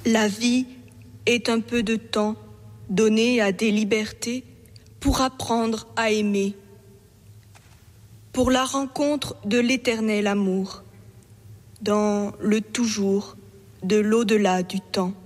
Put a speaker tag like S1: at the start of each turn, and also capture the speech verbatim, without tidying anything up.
S1: La vie est un peu de temps donné à des libertés pour apprendre à aimer, pour la rencontre de l'éternel amour, dans le toujours de l'au-delà du temps.